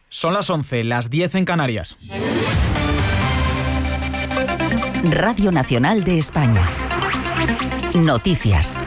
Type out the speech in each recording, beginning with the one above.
Son las 11, las 10 en Canarias. Radio Nacional de España. Noticias.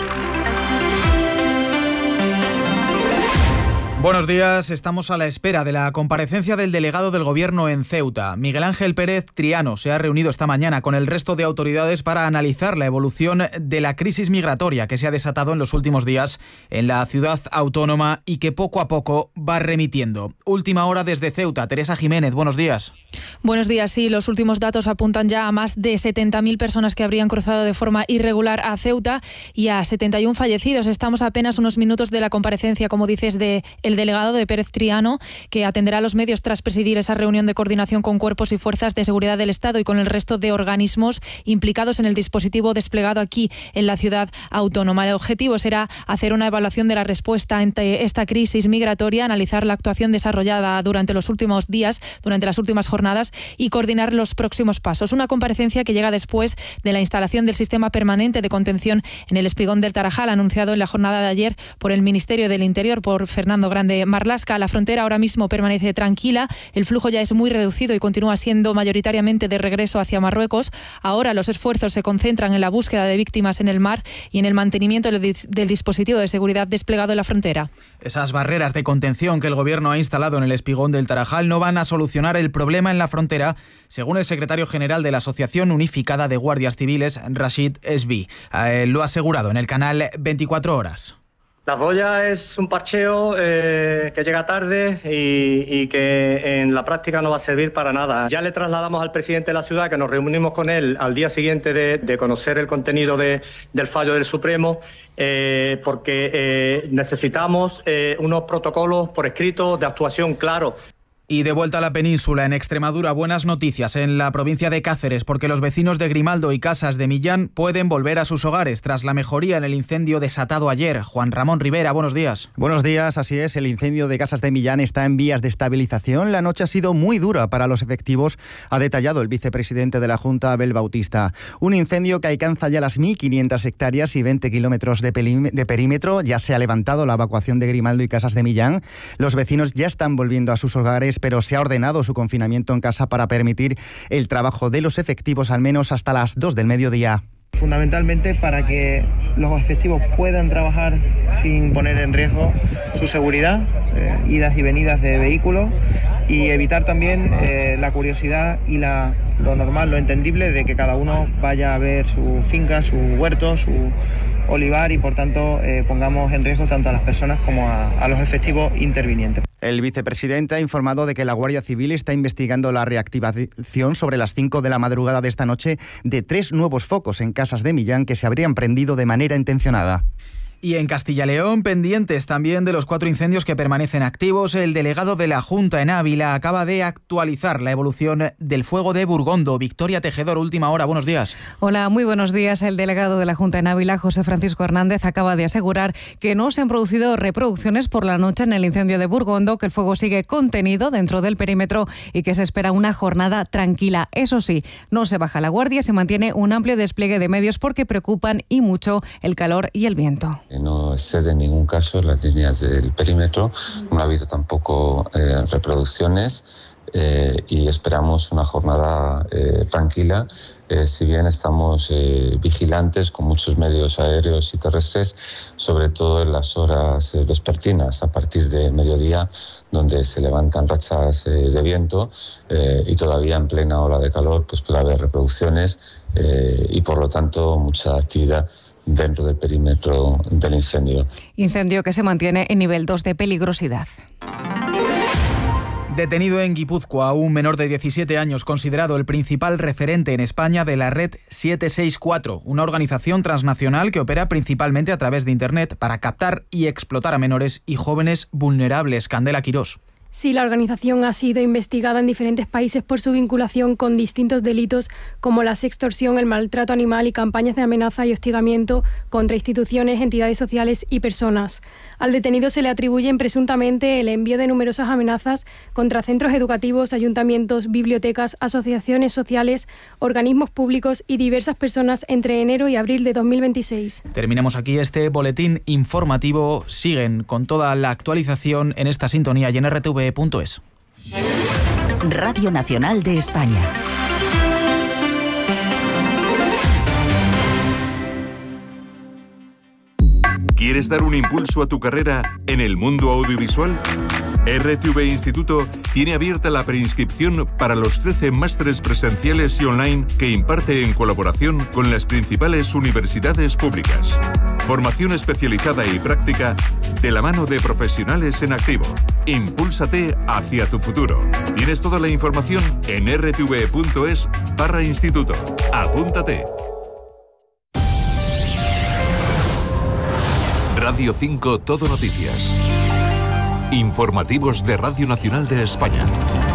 Buenos días, estamos a la espera de la comparecencia del delegado del Gobierno en Ceuta. Miguel Ángel Pérez Triano se ha reunido esta mañana con el resto de autoridades para analizar la evolución de la crisis migratoria que se ha desatado en los últimos días en la ciudad autónoma y que poco a poco va remitiendo. Última hora desde Ceuta. Teresa Jiménez, buenos días. Buenos días, sí, los últimos datos apuntan ya a más de 70.000 personas que habrían cruzado de forma irregular a Ceuta y a 71 fallecidos. Estamos a apenas unos minutos de la comparecencia, como dices, de el delegado de Pérez Triano, que atenderá a los medios tras presidir esa reunión de coordinación con cuerpos y fuerzas de seguridad del Estado y con el resto de organismos implicados en el dispositivo desplegado aquí en la ciudad autónoma. El objetivo será hacer una evaluación de la respuesta ante esta crisis migratoria, analizar la actuación desarrollada durante los últimos días, durante las últimas jornadas y coordinar los próximos pasos. Una comparecencia que llega después de la instalación del sistema permanente de contención en el Espigón del Tarajal, anunciado en la jornada de ayer por el Ministerio del Interior, por Fernando Grande Marlaska. La frontera ahora mismo permanece tranquila, el flujo ya es muy reducido y continúa siendo mayoritariamente de regreso hacia Marruecos. Ahora los esfuerzos se concentran en la búsqueda de víctimas en el mar y en el mantenimiento del dispositivo de seguridad desplegado en la frontera. Esas barreras de contención que el Gobierno ha instalado en el Espigón del Tarajal no van a solucionar el problema en la frontera, según el secretario general de la Asociación Unificada de Guardias Civiles, Rashid Esbi. Lo ha asegurado en el canal 24 Horas. La boya es un parcheo que llega tarde y que en la práctica no va a servir para nada. Ya le trasladamos al presidente de la ciudad, que nos reunimos con él al día siguiente de conocer el contenido del fallo del Supremo, porque necesitamos unos protocolos por escrito de actuación claros. Y de vuelta a la península, en Extremadura, buenas noticias en la provincia de Cáceres, porque los vecinos de Grimaldo y Casas de Millán pueden volver a sus hogares tras la mejoría en el incendio desatado ayer. Juan Ramón Rivera, buenos días. Buenos días, así es, el incendio de Casas de Millán está en vías de estabilización. La noche ha sido muy dura para los efectivos, ha detallado el vicepresidente de la Junta, Abel Bautista. Un incendio que alcanza ya las 1.500 hectáreas y 20 kilómetros de perímetro. Ya se ha levantado la evacuación de Grimaldo y Casas de Millán. Los vecinos ya están volviendo a sus hogares, pero se ha ordenado su confinamiento en casa para permitir el trabajo de los efectivos al menos hasta las 2 del mediodía. Fundamentalmente para que los efectivos puedan trabajar sin poner en riesgo su seguridad, idas y venidas de vehículos, y evitar también la curiosidad y lo normal, lo entendible de que cada uno vaya a ver su finca, su huerto, su olivar y por tanto pongamos en riesgo tanto a las personas como a los efectivos intervinientes. El vicepresidente ha informado de que la Guardia Civil está investigando la reactivación sobre las 5 de la madrugada de esta noche de 3 nuevos focos en Casas de Millán que se habrían prendido de manera intencionada. Y en Castilla y León, pendientes también de los 4 incendios que permanecen activos, el delegado de la Junta en Ávila acaba de actualizar la evolución del fuego de Burgondo. Victoria Tejedor, última hora, buenos días. Hola, muy buenos días. El delegado de la Junta en Ávila, José Francisco Hernández, acaba de asegurar que no se han producido reproducciones por la noche en el incendio de Burgondo, que el fuego sigue contenido dentro del perímetro y que se espera una jornada tranquila. Eso sí, no se baja la guardia, se mantiene un amplio despliegue de medios porque preocupan y mucho el calor y el viento. No excede en ningún caso las líneas del perímetro, no ha habido tampoco reproducciones y esperamos una jornada tranquila, si bien estamos vigilantes con muchos medios aéreos y terrestres, sobre todo en las horas vespertinas, a partir de mediodía, donde se levantan rachas de viento y todavía en plena ola de calor pues puede haber reproducciones y por lo tanto mucha actividad dentro del perímetro del incendio. Incendio que se mantiene en nivel 2 de peligrosidad. Detenido en Guipúzcoa un menor de 17 años considerado el principal referente en España de la red 764, una organización transnacional que opera principalmente a través de Internet para captar y explotar a menores y jóvenes vulnerables. Candela Quirós. Sí, la organización ha sido investigada en diferentes países por su vinculación con distintos delitos como la sextorsión, el maltrato animal y campañas de amenaza y hostigamiento contra instituciones, entidades sociales y personas. Al detenido se le atribuyen presuntamente el envío de numerosas amenazas contra centros educativos, ayuntamientos, bibliotecas, asociaciones sociales, organismos públicos y diversas personas entre enero y abril de 2026. Terminamos aquí este boletín informativo. Siguen con toda la actualización en esta sintonía y en RTV.es. Radio Nacional de España. ¿Quieres dar un impulso a tu carrera en el mundo audiovisual? RTV Instituto tiene abierta la preinscripción para los 13 másteres presenciales y online que imparte en colaboración con las principales universidades públicas. Formación especializada y práctica de la mano de profesionales en activo. Impúlsate hacia tu futuro. Tienes toda la información en rtv.es/instituto. Apúntate. Radio 5 Todo Noticias. Informativos de Radio Nacional de España.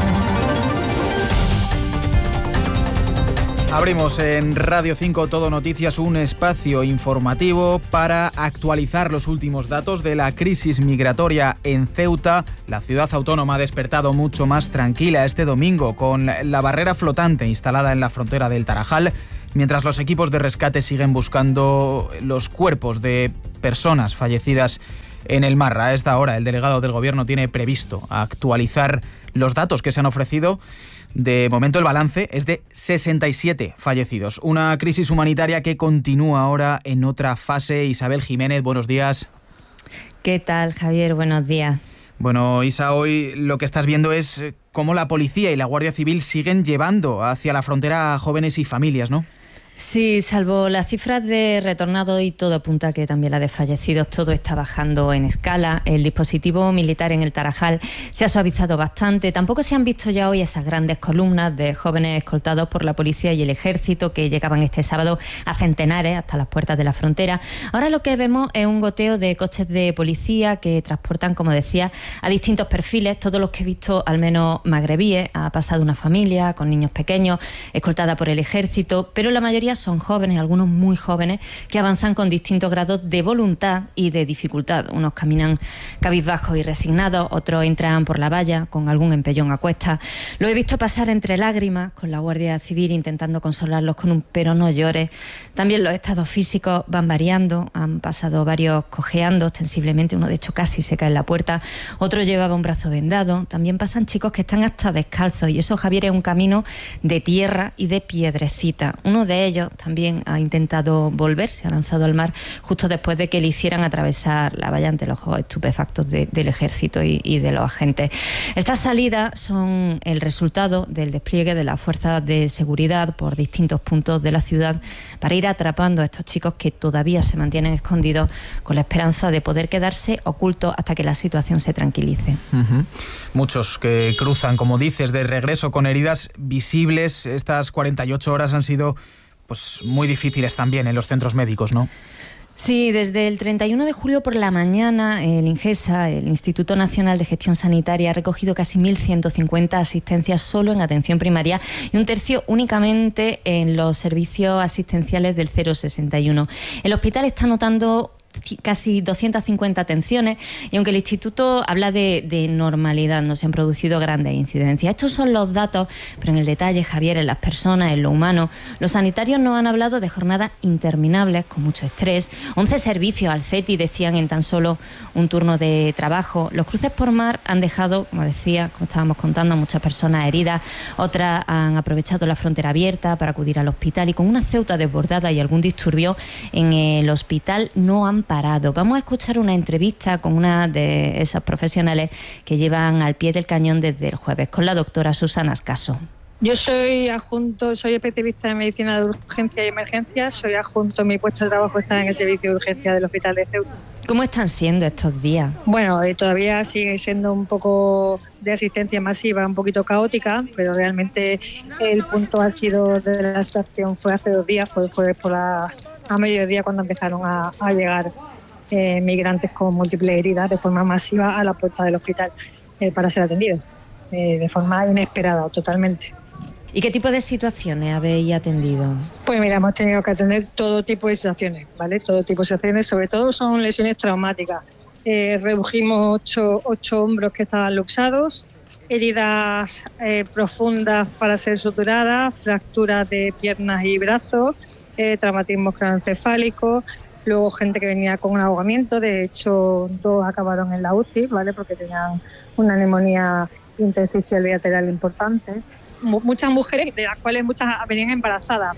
Abrimos en Radio 5 Todo Noticias un espacio informativo para actualizar los últimos datos de la crisis migratoria en Ceuta. La ciudad autónoma ha despertado mucho más tranquila este domingo con la barrera flotante instalada en la frontera del Tarajal, mientras los equipos de rescate siguen buscando los cuerpos de personas fallecidas en el mar. A esta hora, el delegado del Gobierno tiene previsto actualizar los datos que se han ofrecido. De momento, el balance es de 67 fallecidos. Una crisis humanitaria que continúa ahora en otra fase. Isabel Jiménez, buenos días. ¿Qué tal, Javier? Buenos días. Bueno, Isa, hoy lo que estás viendo es cómo la policía y la Guardia Civil siguen llevando hacia la frontera a jóvenes y familias, ¿no? Sí, salvo las cifras de retornados y todo apunta a que también la de fallecidos, todo está bajando en escala. El dispositivo militar en el Tarajal se ha suavizado bastante. Tampoco se han visto ya hoy esas grandes columnas de jóvenes escoltados por la policía y el ejército que llegaban este sábado a centenares hasta las puertas de la frontera. Ahora lo que vemos es un goteo de coches de policía que transportan, como decía, a distintos perfiles. Todos los que he visto, al menos magrebíes, ha pasado una familia con niños pequeños, escoltada por el ejército, pero la mayoría son jóvenes, algunos muy jóvenes, que avanzan con distintos grados de voluntad y de dificultad. Unos caminan cabizbajos y resignados, otros entran por la valla con algún empellón a cuestas. Lo he visto pasar entre lágrimas, con la Guardia Civil intentando consolarlos con un "pero no llores". También los estados físicos van variando, han pasado varios cojeando ostensiblemente, uno de hecho casi se cae en la puerta, otro llevaba un brazo vendado. También pasan chicos que están hasta descalzos, y eso, Javier, es un camino de tierra y de piedrecita. Uno de ellos también ha intentado volver, se ha lanzado al mar justo después de que le hicieran atravesar la valla ante los ojos estupefactos del ejército y de los agentes. Estas salidas son el resultado del despliegue de las fuerzas de seguridad por distintos puntos de la ciudad para ir atrapando a estos chicos que todavía se mantienen escondidos, con la esperanza de poder quedarse ocultos hasta que la situación se tranquilice. Muchos que cruzan, como dices, de regreso con heridas visibles. Estas 48 horas han sido pues muy difíciles también en los centros médicos, ¿no? Sí, desde el 31 de julio por la mañana, el INGESA, el Instituto Nacional de Gestión Sanitaria, ha recogido casi 1.150 asistencias solo en atención primaria y un tercio únicamente en los servicios asistenciales del 061. El hospital está notando casi 250 atenciones y aunque el instituto habla de normalidad, no se han producido grandes incidencias. Estos son los datos, pero en el detalle, Javier, en las personas, en lo humano, los sanitarios nos han hablado de jornadas interminables con mucho estrés. 11 servicios al CETI decían en tan solo un turno de trabajo. Los cruces por mar han dejado, como decía, como estábamos contando, a muchas personas heridas. Otras han aprovechado la frontera abierta para acudir al hospital y con una Ceuta desbordada y algún disturbio en el hospital no han parado. Vamos a escuchar una entrevista con una de esos profesionales que llevan al pie del cañón desde el jueves, con la doctora Susana Ascaso. Yo soy especialista en medicina de urgencia y emergencia, soy adjunto, mi puesto de trabajo está en el servicio de urgencia del Hospital de Ceuta. ¿Cómo están siendo estos días? Bueno, todavía sigue siendo un poco de asistencia masiva, un poquito caótica, pero realmente el punto álgido de la situación fue hace 2 días, fue el jueves a mediodía cuando empezaron a llegar migrantes con múltiples heridas de forma masiva a la puerta del hospital para ser atendidos, de forma inesperada totalmente. ¿Y qué tipo de situaciones habéis atendido? Pues mira, hemos tenido que atender todo tipo de situaciones, ¿vale? Todo tipo de situaciones, sobre todo son lesiones traumáticas. Redujimos 8 hombros que estaban luxados, heridas profundas para ser suturadas, fracturas de piernas y brazos, traumatismos craneoencefálicos, luego gente que venía con un ahogamiento, de hecho 2 acabaron en la UCI, ¿vale? Porque tenían una neumonía intersticial bilateral importante. Muchas mujeres, de las cuales muchas venían embarazadas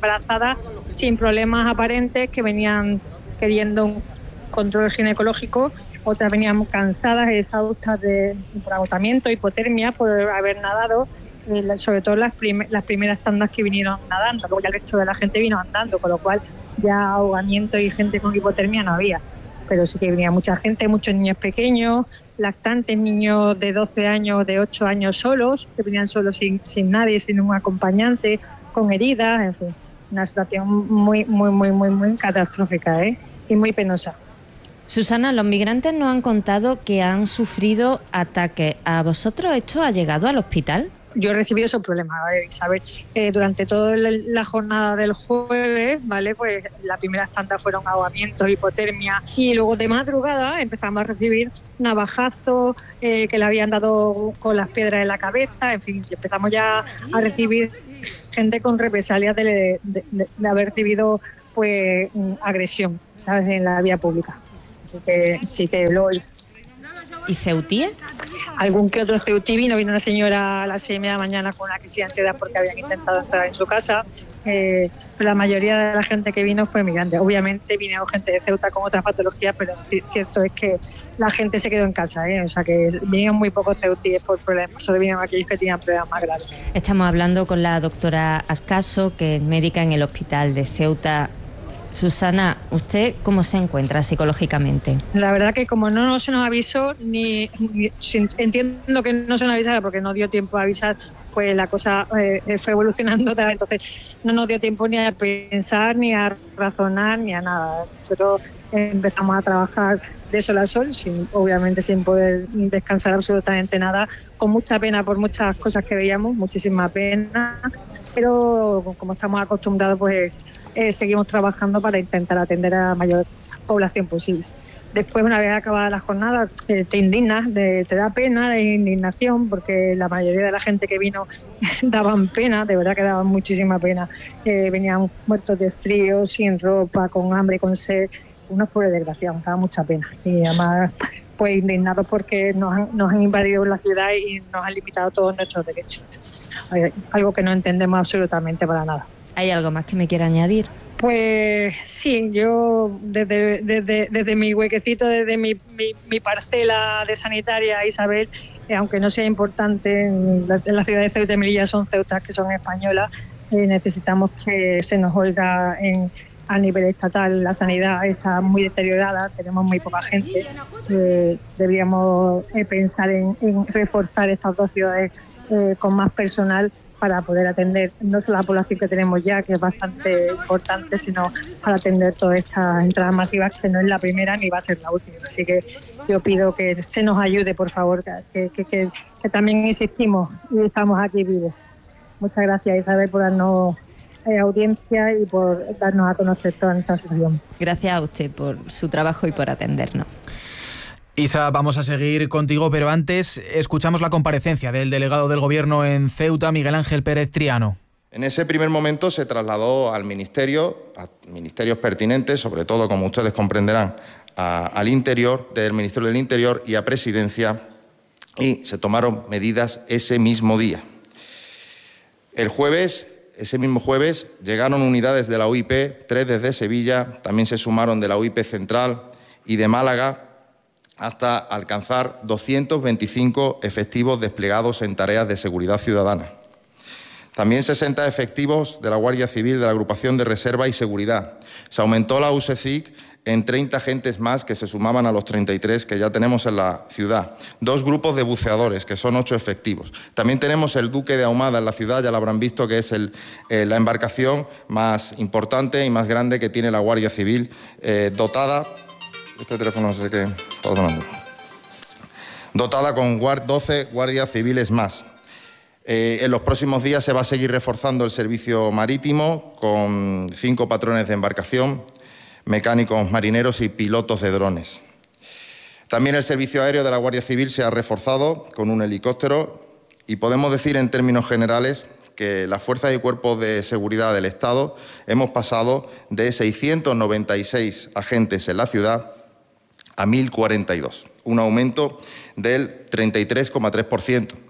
sin problemas aparentes, que venían queriendo un control ginecológico. Otras venían cansadas, exhaustas por agotamiento, hipotermia, por haber nadado, sobre todo las primeras tandas que vinieron nadando. Luego ya el resto de la gente vino andando, con lo cual ya ahogamiento y gente con hipotermia no había. Pero sí que venía mucha gente, muchos niños pequeños, lactantes, niños de 12 años, de 8 años solos, que venían solos sin nadie, sin un acompañante, con heridas, en fin. Una situación muy catastrófica, y muy penosa. Susana, los migrantes nos han contado que han sufrido ataques. ¿A vosotros esto ha llegado al hospital? Yo he recibido esos problemas, Isabel. Durante toda la jornada del jueves, ¿vale? Pues las primeras tandas fueron ahogamientos, hipotermia, y luego de madrugada empezamos a recibir navajazos que le habían dado con las piedras en la cabeza, en fin, empezamos ya a recibir gente con represalias de haber recibido pues agresión, ¿sabes?, en la vía pública. Así que sí que lo hice. ¿Y ceutí? Algún que otro ceutí vino una señora a las 6:30 de la mañana con una crisis de ansiedad porque habían intentado entrar en su casa, pero la mayoría de la gente que vino fue migrante. Obviamente vinieron gente de Ceuta con otras patologías, pero cierto es que la gente se quedó en casa, o sea que vinieron muy pocos ceutíes por problemas, solo vinieron aquellos que tenían problemas más graves. Estamos hablando con la doctora Ascaso, que es médica en el hospital de Ceuta. Susana, ¿usted cómo se encuentra psicológicamente? La verdad que como no se nos avisó, entiendo que no se nos avisara porque no dio tiempo a avisar, pues la cosa fue evolucionando, entonces no nos dio tiempo ni a pensar, ni a razonar, ni a nada. Nosotros empezamos a trabajar de sol a sol, obviamente sin poder descansar absolutamente nada, con mucha pena por muchas cosas que veíamos, muchísima pena, pero como estamos acostumbrados, pues seguimos trabajando para intentar atender a la mayor población posible. Después, una vez acabada la jornada, te indignas, te da pena, de indignación, porque la mayoría de la gente que vino daban pena, de verdad que daban muchísima pena. Venían muertos de frío, sin ropa, con hambre, con sed, unos pobres desgraciados, daba mucha pena. Y además, pues indignados porque nos han invadido la ciudad y nos han limitado todos nuestros derechos. Algo que no entendemos absolutamente para nada. ¿Hay algo más que me quiera añadir? Pues sí, yo desde mi huequecito, desde mi parcela de sanitaria, Isabel, aunque no sea importante, en la ciudad de Ceuta y Melilla son ceutas que son españolas, necesitamos que se nos oiga a nivel estatal. La sanidad está muy deteriorada, tenemos muy poca gente, deberíamos pensar en reforzar estas dos ciudades con más personal para poder atender no solo la población que tenemos ya, que es bastante importante, sino para atender todas estas entradas masivas, que no es la primera ni va a ser la última. Así que yo pido que se nos ayude, por favor, que también insistimos y estamos aquí vivos. Muchas gracias, Isabel, por darnos audiencia y por darnos a conocer toda nuestra situación. Gracias a usted por su trabajo y por atendernos. Isa, vamos a seguir contigo, pero antes escuchamos la comparecencia del delegado del Gobierno en Ceuta, Miguel Ángel Pérez Triano. En ese primer momento se trasladó al Ministerio, a ministerios pertinentes, sobre todo, como ustedes comprenderán, al Interior, del Ministerio del Interior y a Presidencia, y se tomaron medidas ese mismo día. Ese mismo jueves, llegaron unidades de la UIP, 3 desde Sevilla, también se sumaron de la UIP Central y de Málaga, hasta alcanzar 225 efectivos desplegados en tareas de seguridad ciudadana. También 60 efectivos de la Guardia Civil, de la Agrupación de Reserva y Seguridad. Se aumentó la USECIC en 30 agentes más, que se sumaban a los 33 que ya tenemos en la ciudad. 2 grupos de buceadores, que son 8 efectivos. También tenemos el Duque de Ahumada en la ciudad, ya lo habrán visto, que es la embarcación más importante y más grande que tiene la Guardia Civil, dotada... Este teléfono no sé qué... dotada con 12 guardias civiles más. En los próximos días se va a seguir reforzando el servicio marítimo con 5 patrones de embarcación, mecánicos marineros y pilotos de drones. También el servicio aéreo de la Guardia Civil se ha reforzado con un helicóptero y podemos decir en términos generales que las fuerzas y cuerpos de seguridad del Estado hemos pasado de 696 agentes en la ciudad a 1.042, un aumento del 33,3%.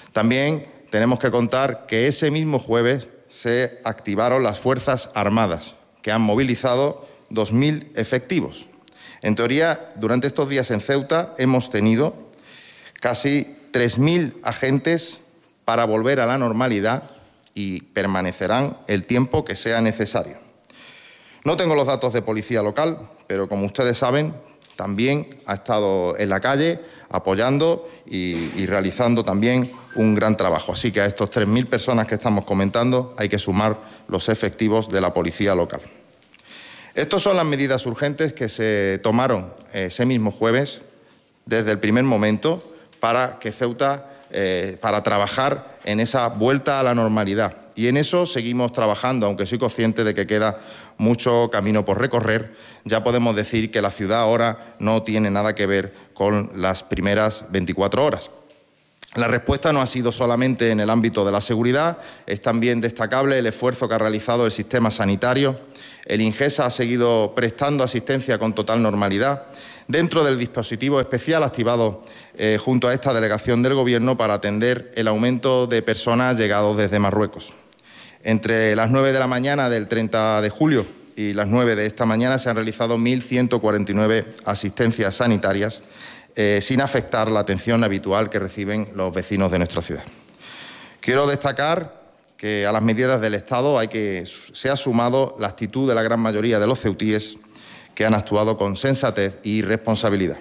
También tenemos que contar que ese mismo jueves se activaron las Fuerzas Armadas, que han movilizado 2.000 efectivos. En teoría, durante estos días en Ceuta hemos tenido casi 3.000 agentes para volver a la normalidad y permanecerán el tiempo que sea necesario. No tengo los datos de policía local, pero como ustedes saben, también ha estado en la calle apoyando y realizando también un gran trabajo. Así que a estos 3.000 personas que estamos comentando hay que sumar los efectivos de la policía local. Estas son las medidas urgentes que se tomaron ese mismo jueves desde el primer momento para que Ceuta, para trabajar en esa vuelta a la normalidad. Y en eso seguimos trabajando, aunque soy consciente de que queda mucho camino por recorrer. Ya podemos decir que la ciudad ahora no tiene nada que ver con las primeras 24 horas. La respuesta no ha sido solamente en el ámbito de la seguridad, es también destacable el esfuerzo que ha realizado el sistema sanitario. El INGESA ha seguido prestando asistencia con total normalidad dentro del dispositivo especial activado junto a esta delegación del Gobierno para atender el aumento de personas llegados desde Marruecos. Entre las 9 de la mañana del 30 de julio y las 9 de esta mañana se han realizado 1.149 asistencias sanitarias sin afectar la atención habitual que reciben los vecinos de nuestra ciudad. Quiero destacar que a las medidas del Estado se ha sumado la actitud de la gran mayoría de los ceutíes que han actuado con sensatez y responsabilidad.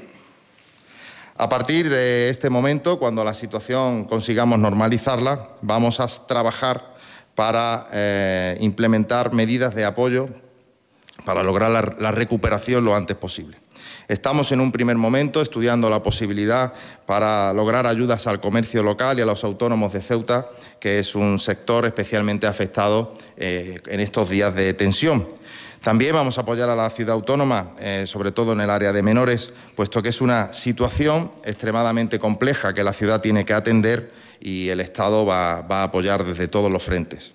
A partir de este momento, cuando la situación consigamos normalizarla, vamos a trabajar para implementar medidas de apoyo para lograr la recuperación lo antes posible. Estamos en un primer momento estudiando la posibilidad para lograr ayudas al comercio local y a los autónomos de Ceuta, que es un sector especialmente afectado en estos días de tensión. También vamos a apoyar a la ciudad autónoma, sobre todo en el área de menores, puesto que es una situación extremadamente compleja que la ciudad tiene que atender y el Estado va a apoyar desde todos los frentes.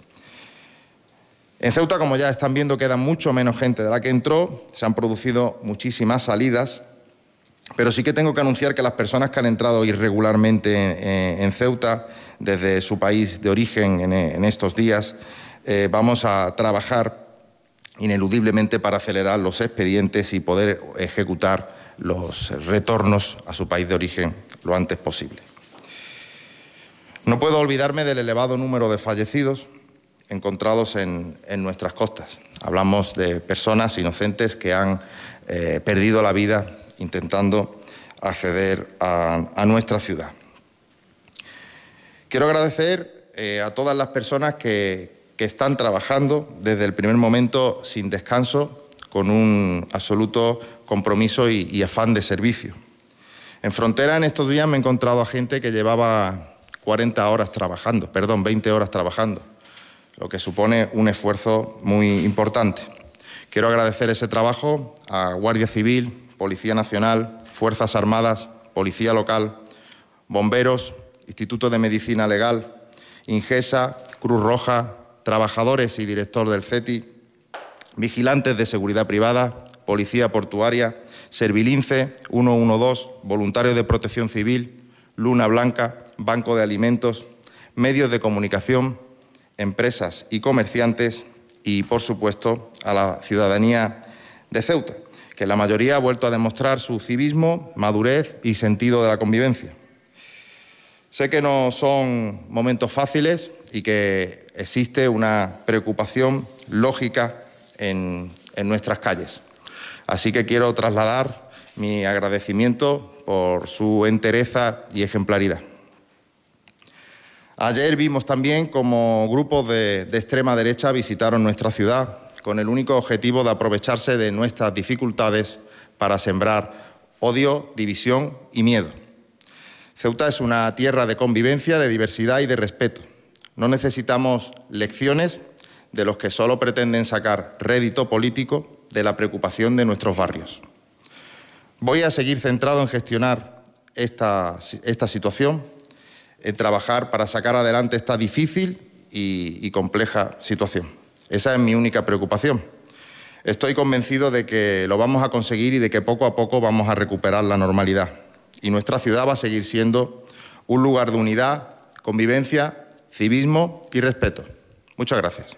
En Ceuta, como ya están viendo, queda mucho menos gente de la que entró, se han producido muchísimas salidas, pero sí que tengo que anunciar que las personas que han entrado irregularmente en Ceuta, desde su país de origen en estos días, vamos a trabajar ineludiblemente para acelerar los expedientes y poder ejecutar los retornos a su país de origen lo antes posible. No puedo olvidarme del elevado número de fallecidos encontrados en nuestras costas. Hablamos de personas inocentes que han perdido la vida intentando acceder a nuestra ciudad. Quiero agradecer a todas las personas que están trabajando desde el primer momento sin descanso, con un absoluto compromiso y afán de servicio. En frontera, en estos días me he encontrado a gente que llevaba 20 horas trabajando, lo que supone un esfuerzo muy importante. Quiero agradecer ese trabajo a Guardia Civil, Policía Nacional, Fuerzas Armadas, Policía Local, Bomberos, Instituto de Medicina Legal, INGESA, Cruz Roja, trabajadores y director del CETI, vigilantes de seguridad privada, Policía Portuaria, Servilince, 112, voluntarios de Protección Civil, Luna Blanca, Banco de Alimentos, medios de comunicación, empresas y comerciantes y, por supuesto, a la ciudadanía de Ceuta, que la mayoría ha vuelto a demostrar su civismo, madurez y sentido de la convivencia. Sé que no son momentos fáciles y que existe una preocupación lógica en nuestras calles. Así que quiero trasladar mi agradecimiento por su entereza y ejemplaridad. Ayer vimos también cómo grupos de extrema derecha visitaron nuestra ciudad con el único objetivo de aprovecharse de nuestras dificultades para sembrar odio, división y miedo. Ceuta es una tierra de convivencia, de diversidad y de respeto. No necesitamos lecciones de los que solo pretenden sacar rédito político de la preocupación de nuestros barrios. Voy a seguir centrado en gestionar esta situación, en trabajar para sacar adelante esta difícil y compleja situación. Esa es mi única preocupación. Estoy convencido de que lo vamos a conseguir y de que poco a poco vamos a recuperar la normalidad. Y nuestra ciudad va a seguir siendo un lugar de unidad, convivencia, civismo y respeto. Muchas gracias.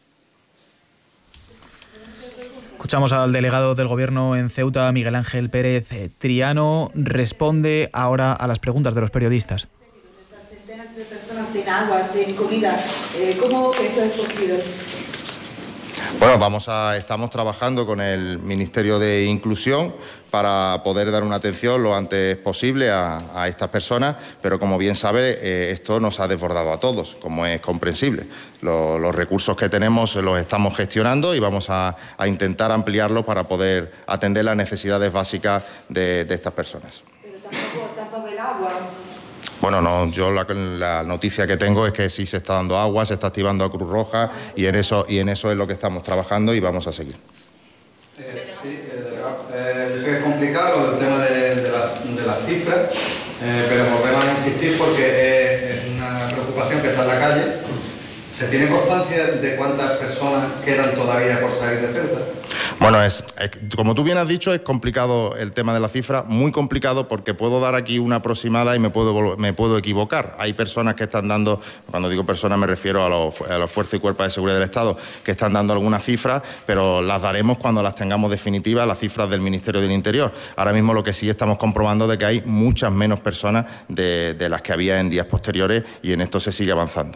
Escuchamos al delegado del Gobierno en Ceuta, Miguel Ángel Pérez Triano. Responde ahora a las preguntas de los periodistas. Centenas de personas sin agua, sin comida. ¿Cómo eso es posible? Bueno, estamos trabajando con el Ministerio de Inclusión para poder dar una atención lo antes posible a estas personas, pero como bien sabe, esto nos ha desbordado a todos, como es comprensible. Los recursos que tenemos los estamos gestionando y vamos a intentar ampliarlos para poder atender las necesidades básicas de estas personas. Pero tampoco el agua. Bueno, no, yo la noticia que tengo es que sí se está dando agua, se está activando a Cruz Roja y en eso es lo que estamos trabajando y vamos a seguir. Sí, yo sé que es complicado el tema de las cifras, pero volvemos a insistir porque es una preocupación que está en la calle. ¿Se tiene constancia de cuántas personas quedan todavía por salir de Ceuta? Bueno, como tú bien has dicho, es complicado el tema de la cifra, muy complicado porque puedo dar aquí una aproximada y me puedo equivocar. Hay personas que están dando, cuando digo personas me refiero a los fuerzas y cuerpos de seguridad del Estado, que están dando algunas cifras, pero las daremos cuando las tengamos definitivas, las cifras del Ministerio del Interior. Ahora mismo lo que sí estamos comprobando es que hay muchas menos personas de las que había en días posteriores y en esto se sigue avanzando.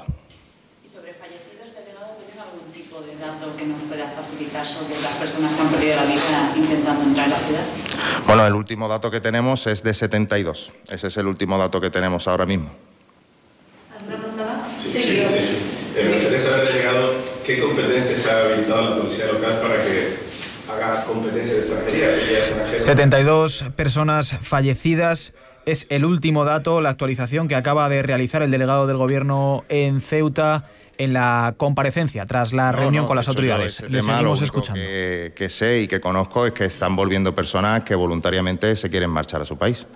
Que nos pueda facilitar sobre las personas que han perdido la vida intentando entrar en la ciudad? Bueno, el último dato que tenemos es de 72. Ese es el último dato que tenemos ahora mismo. ¿Alguna pregunta más? Sí. Me gustaría saber, delegado, qué competencias se ha habilitado la policía local para que haga competencia de extranjería. 72 personas fallecidas. Es el último dato, la actualización que acaba de realizar el delegado del Gobierno en Ceuta en la comparecencia tras la reunión con las autoridades. Le seguimos escuchando. Lo que sé y que conozco es que están volviendo personas que voluntariamente se quieren marchar a su país.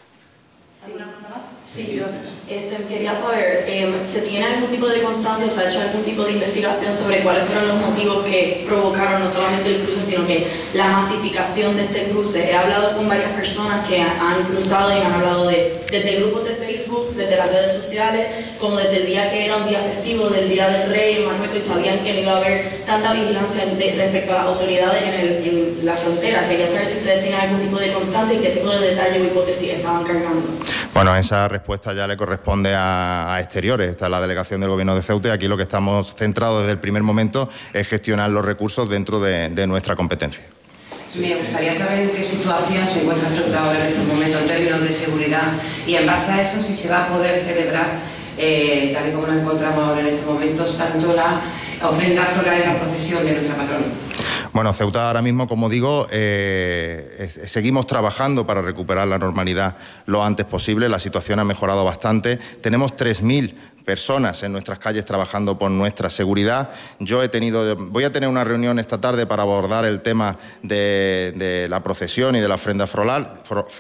Sí, yo quería saber, ¿se tiene algún tipo de constancia o se ha hecho algún tipo de investigación sobre cuáles fueron los motivos que provocaron no solamente el cruce, sino que la masificación de este cruce? He hablado con varias personas que han cruzado y han hablado desde grupos de Facebook, desde las redes sociales, como desde el día que era un día festivo, del Día del Rey en Marruecos, y sabían que no iba a haber tanta vigilancia respecto a las autoridades en la frontera. Quería saber si ustedes tienen algún tipo de constancia y qué tipo de detalle o hipótesis estaban cargando. Bueno, esa respuesta ya le corresponde a Exteriores. Está la delegación del Gobierno de Ceuta y aquí lo que estamos centrados desde el primer momento es gestionar los recursos dentro de nuestra competencia. Me gustaría saber en qué situación se encuentra Ceuta ahora en estos momentos en términos de seguridad y en base a eso si se va a poder celebrar, tal y como nos encontramos ahora en estos momentos, tanto la ofrenda floral y la procesión de nuestra patrona. Bueno, Ceuta ahora mismo, como digo, seguimos trabajando para recuperar la normalidad lo antes posible. La situación ha mejorado bastante. Tenemos 3.000 personas en nuestras calles trabajando por nuestra seguridad. Voy a tener una reunión esta tarde para abordar el tema de la procesión y de la ofrenda floral.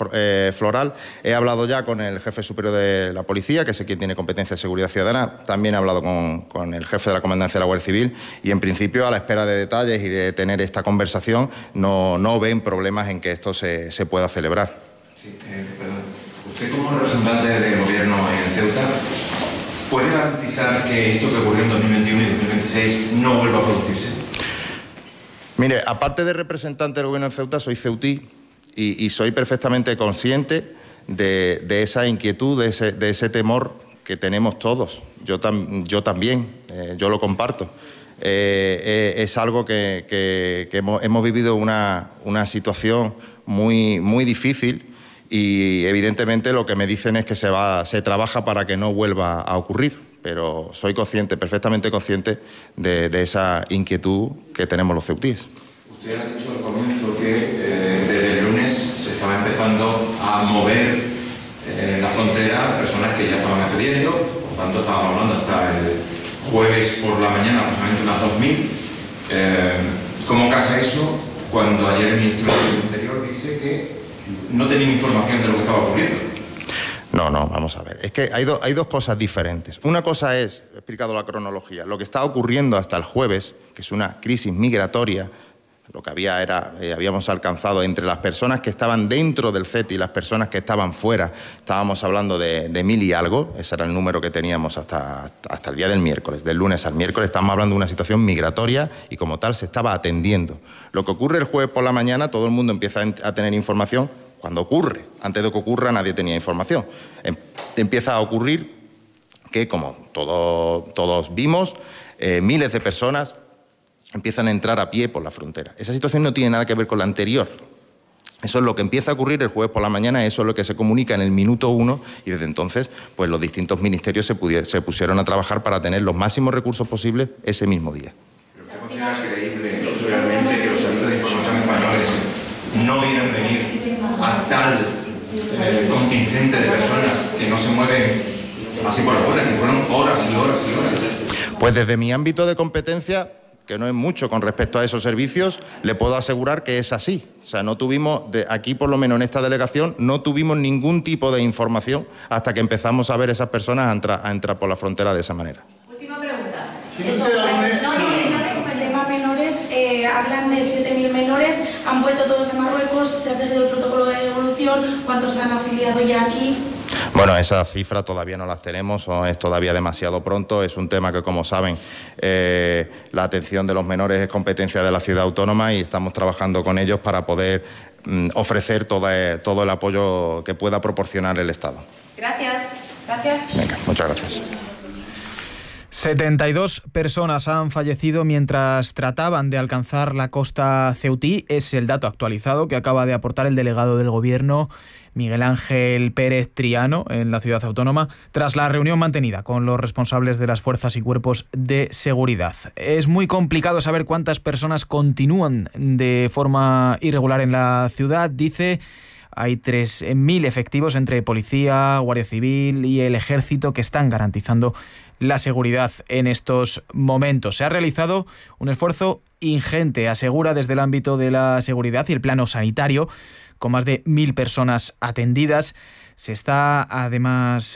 He hablado ya con el jefe superior de la policía, que es quien tiene competencia de seguridad ciudadana. También he hablado con el jefe de la comandancia de la Guardia Civil y en principio, a la espera de detalles y de tener esta conversación, no ven problemas en que esto se pueda celebrar. Sí, perdón. Usted, como representante del Gobierno en Ceuta, ¿puede garantizar que esto que ocurrió en 2021 y 2026 no vuelva a producirse? Mire, aparte de representante del Gobierno de Ceuta, soy ceutí y soy perfectamente consciente de esa inquietud, de ese temor que tenemos todos. Yo también, yo lo comparto. Es algo que hemos vivido una situación muy difícil. Y evidentemente lo que me dicen es que se trabaja para que no vuelva a ocurrir, pero soy perfectamente consciente de esa inquietud que tenemos los ceutíes. Usted ha dicho al comienzo que desde el lunes se estaba empezando a mover la frontera personas que ya estaban accediendo, por tanto estábamos hablando hasta el jueves por la mañana, aproximadamente unas 2.000. ¿Cómo casa eso cuando ayer el ministro del Interior dice que no tenían información de lo que estaba ocurriendo? No, vamos a ver. Es que hay dos cosas diferentes. Una cosa es, he explicado la cronología, lo que está ocurriendo hasta el jueves, que es una crisis migratoria Lo que había era, habíamos alcanzado entre las personas que estaban dentro del CETI y las personas que estaban fuera, estábamos hablando de 1.000 y algo, ese era el número que teníamos hasta el día del miércoles, del lunes al miércoles, estamos hablando de una situación migratoria y como tal se estaba atendiendo. Lo que ocurre el jueves por la mañana, todo el mundo empieza a tener información cuando ocurre, antes de que ocurra nadie tenía información. Empieza a ocurrir que, como todos vimos, miles de personas empiezan a entrar a pie por la frontera. Esa situación no tiene nada que ver con la anterior. Eso es lo que empieza a ocurrir el jueves por la mañana, eso es lo que se comunica en el minuto 1 y desde entonces pues los distintos ministerios se pusieron a trabajar para tener los máximos recursos posibles ese mismo día. ¿Pero usted considera creíble realmente que los servicios de información españoles no vieran venir a tal contingente de personas que no se mueven así por afuera, que fueron horas y horas y horas? Pues desde mi ámbito de competencia, que no es mucho con respecto a esos servicios, le puedo asegurar que es así. O sea, no tuvimos, aquí por lo menos en esta delegación, no tuvimos ningún tipo de información hasta que empezamos a ver esas personas a entrar por la frontera de esa manera. Última pregunta. El tema menores, hablan de 7.000 menores, han vuelto todos a Marruecos, se ha seguido el protocolo de devolución, ¿cuántos se han afiliado ya aquí? Bueno, esas cifras todavía no las tenemos, es todavía demasiado pronto, es un tema que, como saben, la atención de los menores es competencia de la ciudad autónoma y estamos trabajando con ellos para poder ofrecer todo el apoyo que pueda proporcionar el Estado. Gracias. Gracias. Venga, muchas gracias. 72 personas han fallecido mientras trataban de alcanzar la costa ceutí. Es el dato actualizado que acaba de aportar el delegado del Gobierno, Miguel Ángel Pérez Triano, en la ciudad autónoma, tras la reunión mantenida con los responsables de las fuerzas y cuerpos de seguridad. Es muy complicado saber cuántas personas continúan de forma irregular en la ciudad, dice. Hay 3.000 efectivos entre policía, Guardia Civil y el Ejército que están garantizando la seguridad en estos momentos. Se ha realizado un esfuerzo ingente, asegura desde el ámbito de la seguridad y el plano sanitario, con más de 1.000 personas atendidas. Se está además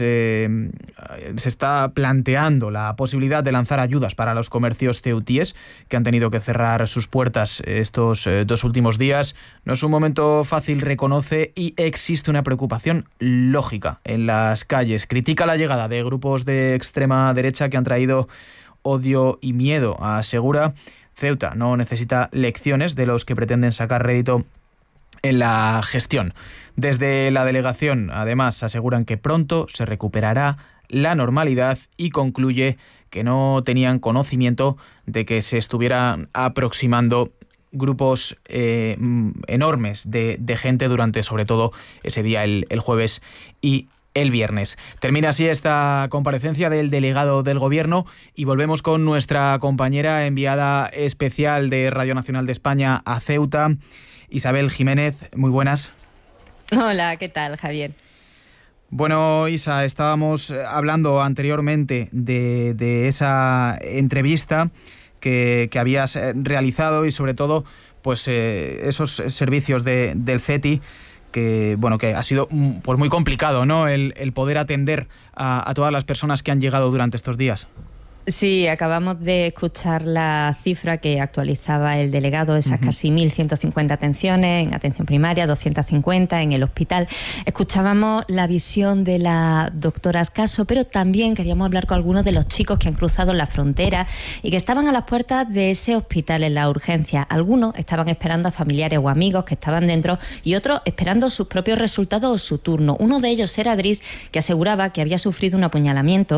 planteando la posibilidad de lanzar ayudas para los comercios ceutíes que han tenido que cerrar sus puertas estos 2 últimos días. No es un momento fácil, reconoce, y existe una preocupación lógica en las calles. Critica la llegada de grupos de extrema derecha que han traído odio y miedo. Asegura, Ceuta no necesita lecciones de los que pretenden sacar rédito en la gestión. Desde la delegación, además, aseguran que pronto se recuperará la normalidad y concluye que no tenían conocimiento de que se estuvieran aproximando grupos enormes de gente durante, sobre todo, ese día, el jueves y el viernes. Termina así esta comparecencia del delegado del Gobierno y volvemos con nuestra compañera enviada especial de Radio Nacional de España a Ceuta, Isabel Jiménez. Muy buenas. Hola, ¿qué tal, Javier? Bueno, Isa, estábamos hablando anteriormente de esa entrevista que habías realizado y sobre todo pues esos servicios del CETI que ha sido pues muy complicado, ¿no? El poder atender a todas las personas que han llegado durante estos días. Sí, acabamos de escuchar la cifra que actualizaba el delegado, esas casi 1.150 atenciones en atención primaria, 250 en el hospital. Escuchábamos la visión de la doctora Ascaso, pero también queríamos hablar con algunos de los chicos que han cruzado la frontera y que estaban a las puertas de ese hospital en la urgencia. Algunos estaban esperando a familiares o amigos que estaban dentro y otros esperando sus propios resultados o su turno. Uno de ellos era Adris, que aseguraba que había sufrido un apuñalamiento.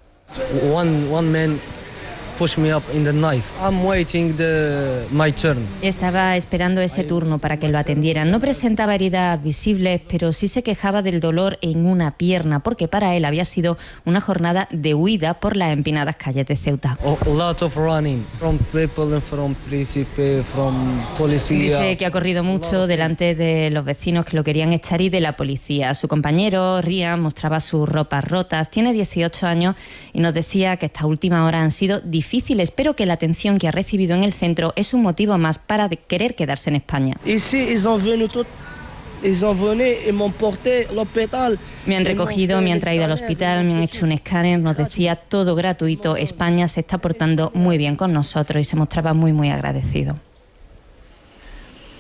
One man pushed me up in the knife. I'm waiting my turn. Estaba esperando ese turno para que lo atendieran. No presentaba heridas visibles, pero sí se quejaba del dolor en una pierna, porque para él había sido una jornada de huida por las empinadas calles de Ceuta. A lot of running from people and from príncipe, from policía. Dice que ha corrido mucho delante de los vecinos que lo querían echar y de la policía. Su compañero, Rian, mostraba sus ropas rotas. Tiene 18 años y nos decía que estas últimas horas han sido difíciles, pero que la atención que ha recibido en el centro es un motivo más para querer quedarse en España. Me han recogido, me han traído al hospital, me han hecho un escáner, nos decía todo gratuito. España se está portando muy bien con nosotros y se mostraba muy, muy agradecido.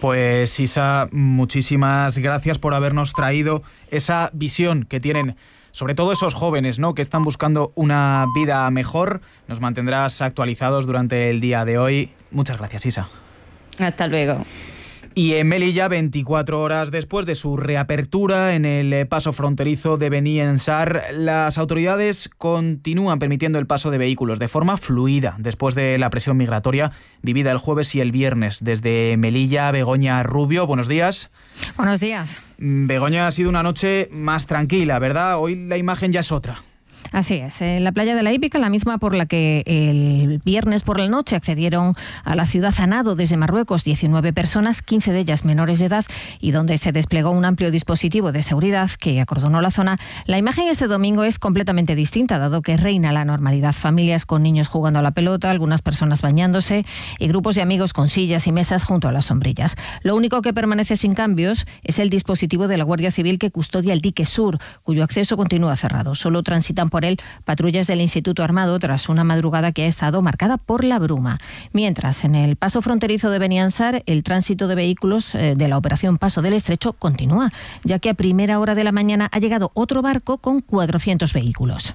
Pues Isa, muchísimas gracias por habernos traído esa visión que tienen sobre todo esos jóvenes, ¿no?, que están buscando una vida mejor. Nos mantendrás actualizados durante el día de hoy. Muchas gracias, Isa. Hasta luego. Y en Melilla, 24 horas después de su reapertura en el paso fronterizo de Beniensar, las autoridades continúan permitiendo el paso de vehículos de forma fluida después de la presión migratoria vivida el jueves y el viernes. Desde Melilla, Begoña Rubio, buenos días. Buenos días. Begoña, ha sido una noche más tranquila, ¿verdad? Hoy la imagen ya es otra. Así es, en la playa de la Hípica, la misma por la que el viernes por la noche accedieron a la ciudad a nado desde Marruecos 19 personas, 15 de ellas menores de edad, y donde se desplegó un amplio dispositivo de seguridad que acordonó la zona. La imagen este domingo es completamente distinta, dado que reina la normalidad. Familias con niños jugando a la pelota, algunas personas bañándose y grupos de amigos con sillas y mesas junto a las sombrillas. Lo único que permanece sin cambios es el dispositivo de la Guardia Civil que custodia el dique sur, cuyo acceso continúa cerrado. Solo transitan por él patrullas del Instituto Armado tras una madrugada que ha estado marcada por la bruma. Mientras, en el paso fronterizo de Beniansar, el tránsito de vehículos de la operación Paso del Estrecho continúa, ya que a primera hora de la mañana ha llegado otro barco con 400 vehículos.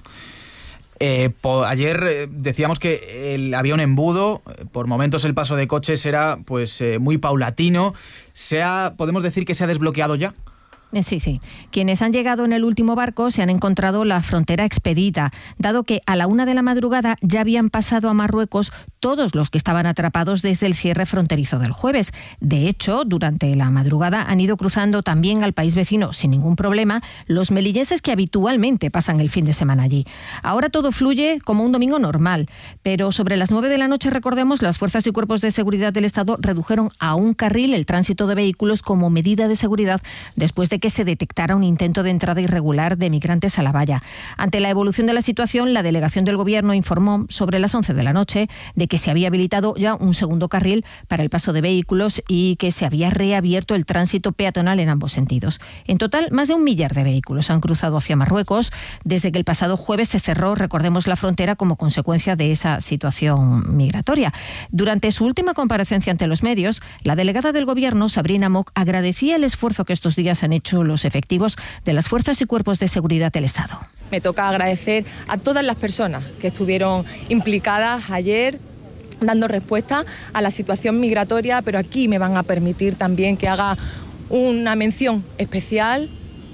Ayer decíamos que había un embudo, por momentos el paso de coches era muy paulatino. ¿Podemos decir que se ha desbloqueado ya? Sí. Quienes han llegado en el último barco se han encontrado la frontera expedita, dado que a la 1 de la madrugada ya habían pasado a Marruecos todos los que estaban atrapados desde el cierre fronterizo del jueves. De hecho, durante la madrugada han ido cruzando también al país vecino sin ningún problema los melillenses que habitualmente pasan el fin de semana allí. Ahora todo fluye como un domingo normal, pero sobre las 9 de la noche, recordemos, las fuerzas y cuerpos de seguridad del Estado redujeron a un carril el tránsito de vehículos como medida de seguridad después de que se detectara un intento de entrada irregular de migrantes a la valla. Ante la evolución de la situación, la delegación del Gobierno informó sobre las 11 de la noche de que se había habilitado ya un segundo carril para el paso de vehículos y que se había reabierto el tránsito peatonal en ambos sentidos. En total, más de 1 millar de vehículos han cruzado hacia Marruecos desde que el pasado jueves se cerró, recordemos, la frontera como consecuencia de esa situación migratoria. Durante su última comparecencia ante los medios, la delegada del Gobierno, Sabrina Mock, agradecía el esfuerzo que estos días han hecho los efectivos de las fuerzas y cuerpos de seguridad del Estado. Me toca agradecer a todas las personas que estuvieron implicadas ayer dando respuesta a la situación migratoria, pero aquí me van a permitir también que haga una mención especial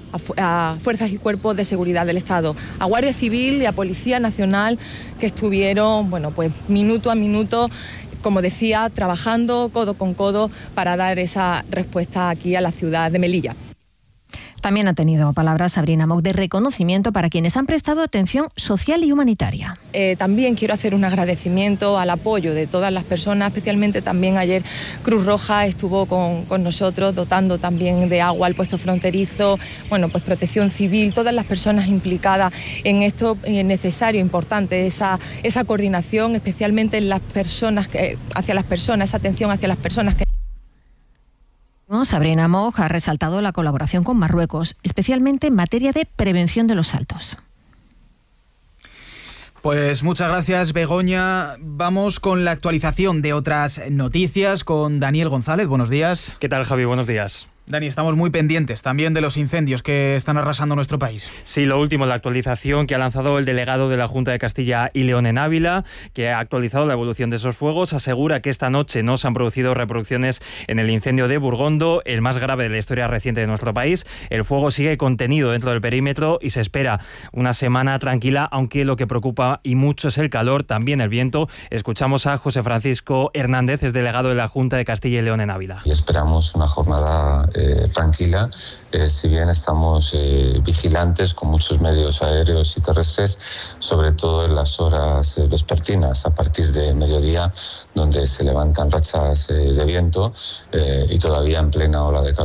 a fuerzas y cuerpos de seguridad del Estado, a Guardia Civil y a Policía Nacional, que estuvieron minuto a minuto, como decía, trabajando codo con codo para dar esa respuesta aquí a la ciudad de Melilla. También ha tenido palabras Sabrina Mock de reconocimiento para quienes han prestado atención social y humanitaria. También quiero hacer un agradecimiento al apoyo de todas las personas, especialmente también ayer Cruz Roja estuvo con nosotros dotando también de agua al puesto fronterizo, Protección Civil, todas las personas implicadas en esto. Es necesario, importante esa coordinación, especialmente en las personas, esa atención hacia las personas que... Sabrina Mock ha resaltado la colaboración con Marruecos, especialmente en materia de prevención de los saltos. Pues muchas gracias, Begoña. Vamos con la actualización de otras noticias con Daniel González. Buenos días. ¿Qué tal, Javi? Buenos días. Dani, estamos muy pendientes también de los incendios que están arrasando nuestro país. Sí, lo último, la actualización que ha lanzado el delegado de la Junta de Castilla y León en Ávila, que ha actualizado la evolución de esos fuegos, asegura que esta noche no se han producido reproducciones en el incendio de Burgondo, el más grave de la historia reciente de nuestro país. El fuego sigue contenido dentro del perímetro y se espera una semana tranquila, aunque lo que preocupa y mucho es el calor, también el viento. Escuchamos a José Francisco Hernández, es delegado de la Junta de Castilla y León en Ávila. Y esperamos una jornada tranquila, si bien estamos vigilantes con muchos medios aéreos y terrestres, sobre todo en las horas vespertinas, a partir de mediodía, donde se levantan rachas de viento y todavía en plena ola de calor.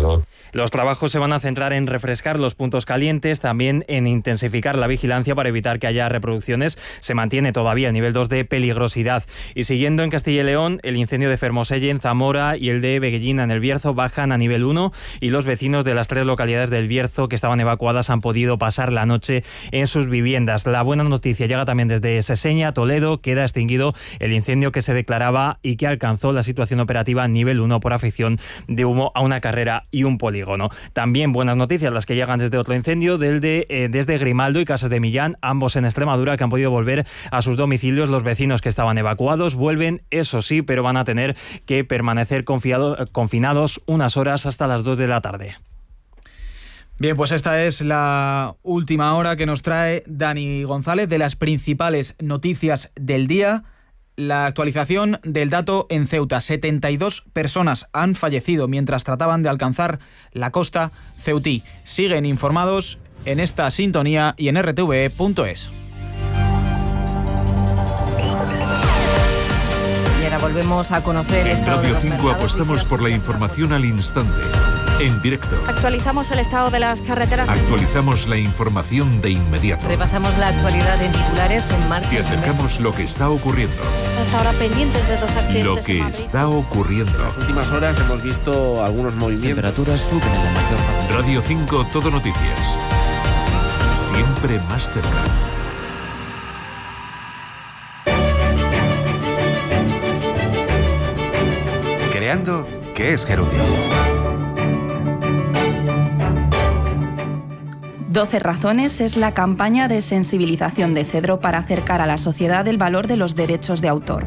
Los trabajos se van a centrar en refrescar los puntos calientes, también en intensificar la vigilancia para evitar que haya reproducciones. Se mantiene todavía el nivel 2 de peligrosidad. Y siguiendo en Castilla y León, el incendio de Fermoselle en Zamora y el de Beguellina en el Bierzo bajan a nivel 1 y los vecinos de las 3 localidades del Bierzo que estaban evacuadas han podido pasar la noche en sus viviendas. La buena noticia llega también desde Seseña, Toledo. Queda extinguido el incendio que se declaraba y que alcanzó la situación operativa nivel 1 por afección de humo a una carrera y un polígono. También buenas noticias las que llegan desde otro incendio, desde Grimaldo y Casas de Millán, ambos en Extremadura, que han podido volver a sus domicilios. Los vecinos que estaban evacuados vuelven, eso sí, pero van a tener que permanecer confinados unas horas hasta las 2 de la tarde. Bien, pues esta es la última hora que nos trae Dani González de las principales noticias del día. La actualización del dato en Ceuta. 72 personas han fallecido mientras trataban de alcanzar la costa ceutí. Siguen informados en esta sintonía y en rtve.es. Y ahora volvemos a conocer... En Radio 5 apostamos por la información al instante, en directo. Actualizamos el estado de las carreteras. Actualizamos la información de inmediato. Repasamos la actualidad en titulares en marcha. Y acercamos lo que está ocurriendo. Hasta ahora pendientes de 2 accidentes. Lo que está ocurriendo. En las últimas horas hemos visto algunos movimientos. Temperaturas suben en la mayor parte. Radio 5 Todo Noticias. Siempre más cerca. Creando, ¿qué es Gerundio? 12 razones es la campaña de sensibilización de Cedro para acercar a la sociedad el valor de los derechos de autor.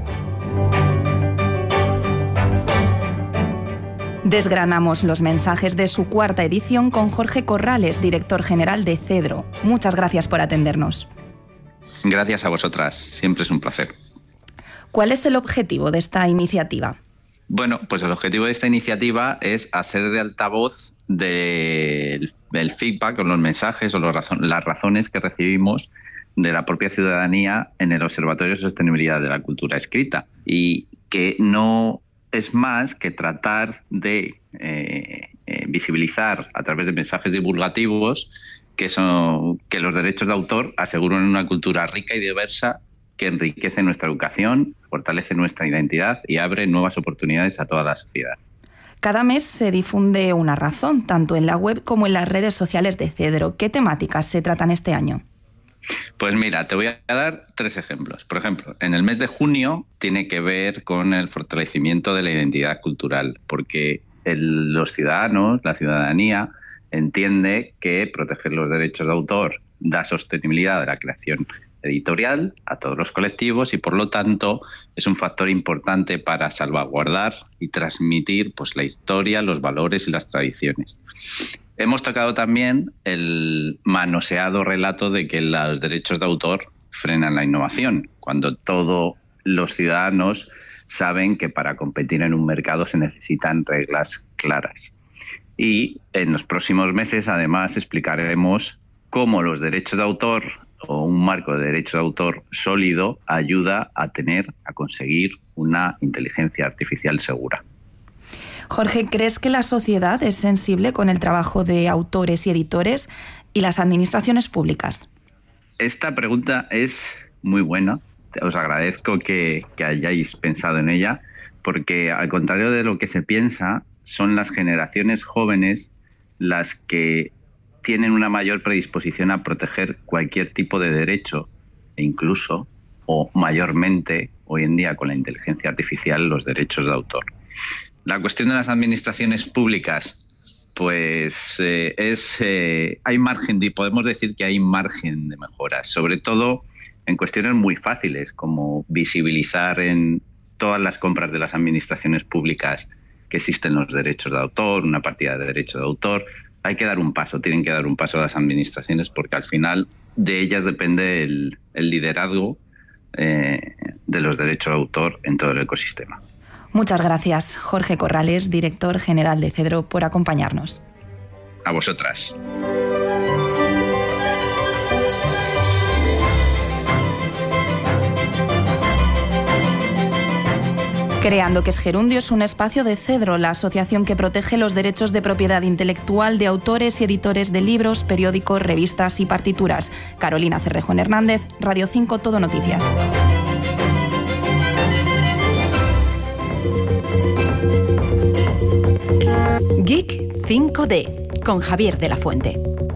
Desgranamos los mensajes de su 4ª edición con Jorge Corrales, director general de Cedro. Muchas gracias por atendernos. Gracias a vosotras, siempre es un placer. ¿Cuál es el objetivo de esta iniciativa? Bueno, pues el objetivo de esta iniciativa es hacer de altavoz del feedback o los mensajes o las razones que recibimos de la propia ciudadanía en el Observatorio de Sostenibilidad de la Cultura Escrita, y que no es más que tratar de visibilizar a través de mensajes divulgativos que los derechos de autor aseguran una cultura rica y diversa que enriquece nuestra educación, fortalece nuestra identidad y abre nuevas oportunidades a toda la sociedad. Cada mes se difunde una razón, tanto en la web como en las redes sociales de Cedro. ¿Qué temáticas se tratan este año? Pues mira, te voy a dar 3 ejemplos. Por ejemplo, en el mes de junio tiene que ver con el fortalecimiento de la identidad cultural, porque los ciudadanos, la ciudadanía, entiende que proteger los derechos de autor da sostenibilidad de la creación editorial a todos los colectivos y, por lo tanto, es un factor importante para salvaguardar y transmitir pues la historia, los valores y las tradiciones. Hemos tocado también el manoseado relato de que los derechos de autor frenan la innovación, cuando todos los ciudadanos saben que para competir en un mercado se necesitan reglas claras. Y en los próximos meses, además, explicaremos cómo los derechos de autor o un marco de derechos de autor sólido ayuda a conseguir una inteligencia artificial segura. Jorge, ¿crees que la sociedad es sensible con el trabajo de autores y editores y las administraciones públicas? Esta pregunta es muy buena. Os agradezco que hayáis pensado en ella, porque al contrario de lo que se piensa, son las generaciones jóvenes las que tienen una mayor predisposición a proteger cualquier tipo de derecho e incluso, o mayormente, hoy en día con la inteligencia artificial, los derechos de autor. La cuestión de las administraciones públicas, pues hay margen, podemos decir que hay margen de mejoras, sobre todo en cuestiones muy fáciles, como visibilizar en todas las compras de las administraciones públicas que existen los derechos de autor, una partida de derechos de autor. Hay que dar un paso, tienen que dar un paso a las administraciones, porque al final de ellas depende el liderazgo de los derechos de autor en todo el ecosistema. Muchas gracias, Jorge Corrales, director general de Cedro, por acompañarnos. A vosotras. Creando, que es Gerundio, es un espacio de Cedro, la asociación que protege los derechos de propiedad intelectual de autores y editores de libros, periódicos, revistas y partituras. Carolina Cerrejón Hernández, Radio 5 Todo Noticias. Geek 5D, con Javier de la Fuente.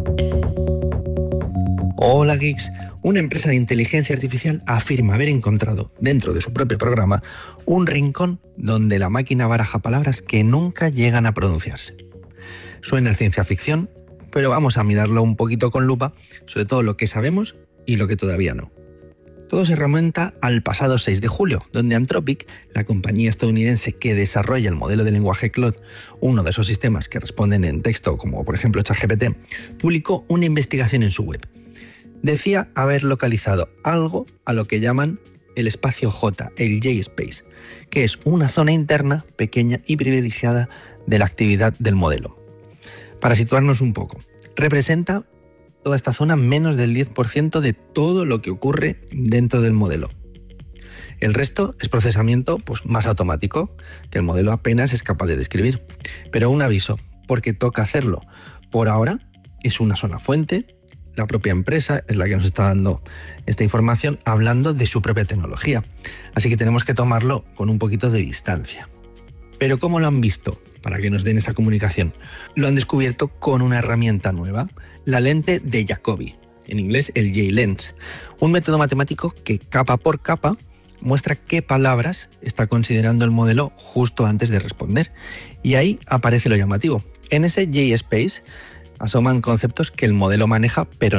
Hola geeks. Una empresa de inteligencia artificial afirma haber encontrado, dentro de su propio programa, un rincón donde la máquina baraja palabras que nunca llegan a pronunciarse. Suena a ciencia ficción, pero vamos a mirarlo un poquito con lupa, sobre todo lo que sabemos y lo que todavía no. Todo se remonta al pasado 6 de julio, donde Anthropic, la compañía estadounidense que desarrolla el modelo de lenguaje Claude, uno de esos sistemas que responden en texto, como por ejemplo ChatGPT, publicó una investigación en su web. Decía haber localizado algo a lo que llaman el espacio J, el J-Space, que es una zona interna pequeña y privilegiada de la actividad del modelo. Para situarnos un poco, representa toda esta zona menos del 10% de todo lo que ocurre dentro del modelo. El resto es procesamiento más automático, que el modelo apenas es capaz de describir. Pero un aviso, porque toca hacerlo. Por ahora es una sola fuente. La propia empresa es la que nos está dando esta información hablando de su propia tecnología. Así que tenemos que tomarlo con un poquito de distancia. Pero ¿cómo lo han visto? Para que nos den esa comunicación. Lo han descubierto con una herramienta nueva, la lente de Jacobi, en inglés el J-Lens. Un método matemático que capa por capa muestra qué palabras está considerando el modelo justo antes de responder. Y ahí aparece lo llamativo. En ese J-Space asoman conceptos que el modelo maneja, pero